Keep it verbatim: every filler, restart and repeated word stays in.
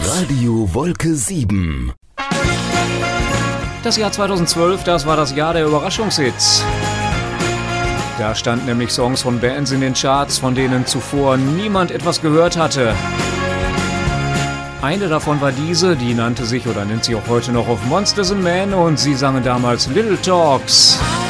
Radio Wolke sieben. Das Jahr zweitausendzwölf, das war das Jahr der Überraschungshits. Da standen nämlich Songs von Bands in den Charts, von denen zuvor niemand etwas gehört hatte. Eine davon war diese, die nannte sich oder nennt sich auch heute noch auf Monsters and Men und sie sangen damals Little Talks.